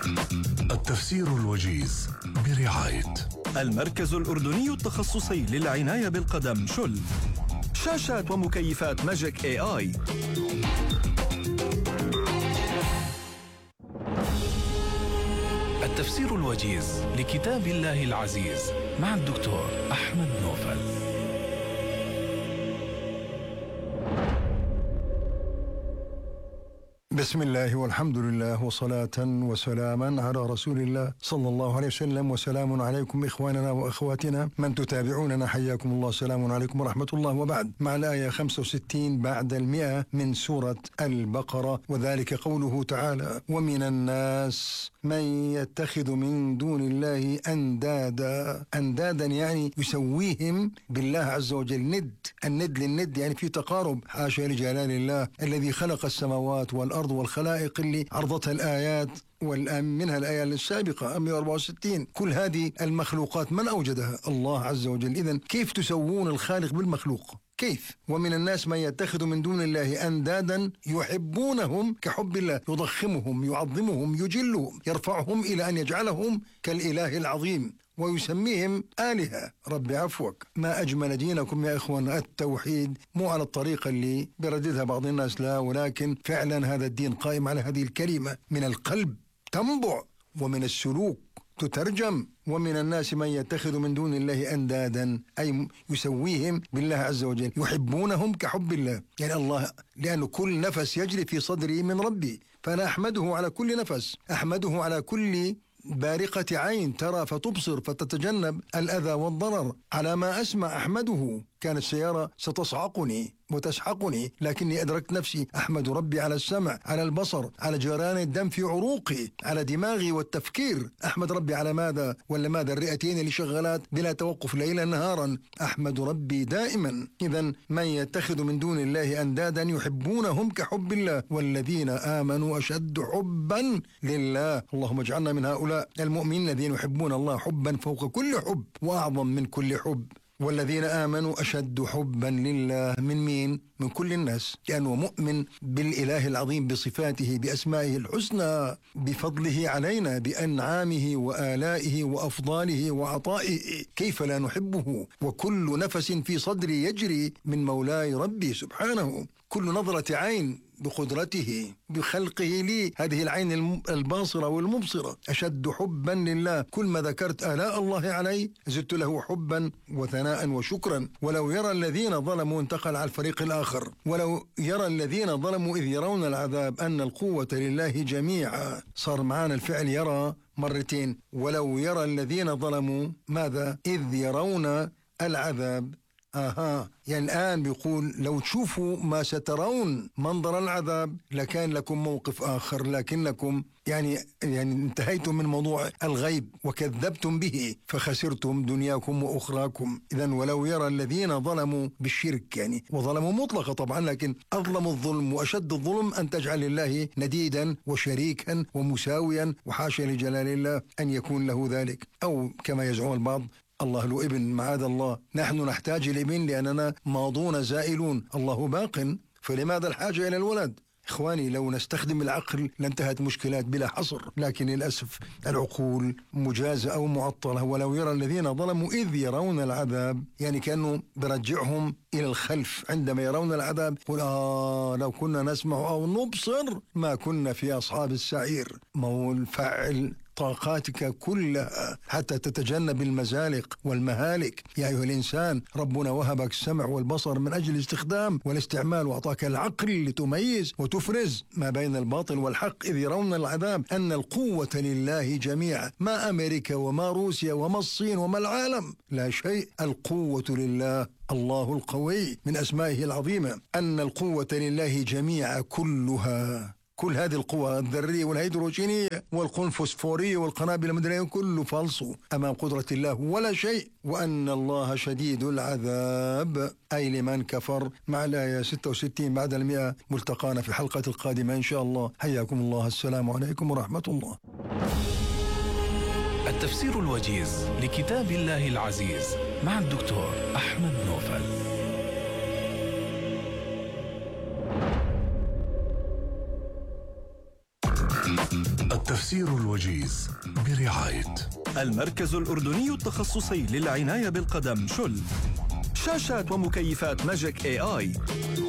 التفسير الوجيز برعاية المركز الأردني التخصصي للعناية بالقدم شل. شاشات ومكيفات ماجيك AI. التفسير الوجيز لكتاب الله العزيز مع الدكتور أحمد نوفل. بسم الله والحمد لله وصلاة وسلاما على رسول الله صلى الله عليه وسلم. وسلام عليكم إخواننا وأخواتنا من تتابعوننا، حياكم الله. سلام عليكم ورحمة الله. وبعد، مع الآية 65 بعد 100 من سورة البقرة، وذلك قوله تعالى: ومن الناس من يتخذ من دون الله أندادا يعني يسويهم بالله عز وجل ند. الند للند يعني في تقارب، حاشا لجلال الله الذي خلق السماوات والأرض والخلائق اللي عرضتها الآيات، والآن منها الآية السابقة 164. كل هذه المخلوقات من أوجدها؟ الله عز وجل. إذن كيف تسوون الخالق بالمخلوق؟ كيف؟ ومن الناس من يتخذ من دون الله أندادا يحبونهم كحب الله، يضخمهم، يعظمهم، يجلهم، يرفعهم إلى أن يجعلهم كالإله العظيم ويسميهم آلهة. رب عفوك، ما أجمل دينكم يا إخوان. التوحيد مو على الطريقة اللي برددها بعض الناس، لا، ولكن فعلا هذا الدين قائم على هذه الكلمة، من القلب تنبع ومن السلوك تترجم. ومن الناس من يتخذ من دون الله أندادا أي يسويهم بالله عز وجل، يحبونهم كحب الله، يعني الله، لأن كل نفس يجري في صدري من ربي، فأنا أحمده على كل نفس، أحمده على كل بارقة عين ترى فتبصر فتتجنب الأذى والضرر، على ما أسمع أحمده. كانت السيارة ستصعقني وتسحقني لكني أدركت نفسي أحمد ربي على السمع، على البصر، على جريان الدم في عروقي، على دماغي والتفكير. أحمد ربي على ماذا ولا ماذا؟ الرئتين اللي شغالات بلا توقف ليلا نهارا. أحمد ربي دائما. إذن من يتخذ من دون الله أندادا يحبونهم كحب الله والذين آمنوا أشد حبا لله. اللهم اجعلنا من هؤلاء المؤمنين الذين يحبون الله حبا فوق كل حب وأعظم من كل حب. والذين آمنوا أشد حبا لله. من مين؟ من كل الناس، لأنه مؤمن بالإله العظيم بصفاته بأسمائه الحسنى بفضله علينا بأنعامه وآلائه وأفضاله وعطائه. كيف لا نحبه؟ وكل نفس في صدري يجري من مولاي ربي سبحانه. كل نظرة عين بقدرته بخلقه لي، هذه العين الباصرة والمبصرة. أشد حبا لله. كل ما ذكرت آلاء الله علي زدت له حبا وثناء وشكرا. ولو يرى الذين ظلموا، انتقل على الفريق الآخر، ولو يرى الذين ظلموا إذ يرون العذاب أن القوة لله جميعا. صار معانا الفعل يرى مرتين. ولو يرى الذين ظلموا ماذا؟ إذ يرون العذاب. يعني الآن بيقول لو تشوفوا ما سترون منظر العذاب لكان لكم موقف آخر، لكنكم يعني انتهيتم من موضوع الغيب وكذبتم به فخسرتم دنياكم وأخراكم. إذن ولو يرى الذين ظلموا بالشرك، يعني وظلموا مطلقة طبعا، لكن أظلم الظلم وأشد الظلم أن تجعل الله نديدا وشريكا ومساويا، وحاشا لجلال الله أن يكون له ذلك. أو كما يزعم البعض الله له ابن، معاذ الله. نحن نحتاج الابن لأننا ماضون زائلون، الله باق، فلماذا الحاجة إلى الولد؟ إخواني، لو نستخدم العقل لانتهت مشكلات بلا حصر، لكن للأسف العقول مجازة أو معطلة. ولو يرى الذين ظلموا إذ يرون العذاب، يعني كأنه برجعهم إلى الخلف عندما يرون العذاب. قل لو كنا نسمع أو نبصر ما كنا في أصحاب السعير. مول فعل طاقاتك كلها حتى تتجنب المزالق والمهالك. يا أيها الإنسان ربنا وهبك السمع والبصر من أجل الاستخدام والاستعمال، وأعطاك العقل لتميز وتفرز ما بين الباطل والحق. إذ يرون العذاب أن القوة لله جميعا، ما أمريكا وما روسيا وما الصين وما العالم، لا شيء. القوة لله، الله القوي من أسمائه العظيمة. أن القوة لله جميعا كلها، كل هذه القوى الذرية والهيدروجينية والفوسفورية والقنابل المدرية كله فالصو أمام قدرة الله ولا شيء. وأن الله شديد العذاب أي لمن كفر. مع الآية 66 بعد 100. ملتقانا في الحلقة القادمة إن شاء الله. حياكم الله. السلام عليكم ورحمة الله. التفسير الوجيز لكتاب الله العزيز مع الدكتور أحمد نوفل. تفسير الوجيز برعاية المركز الأردني التخصصي للعناية بالقدم شل. شاشات ومكيفات ماجيك AI.